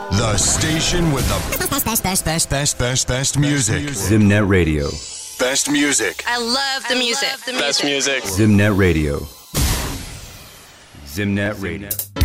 The station with the best music. Zimnet Radio. Best music. I love the music. Best music. Zimnet Radio. Zimnet Radio.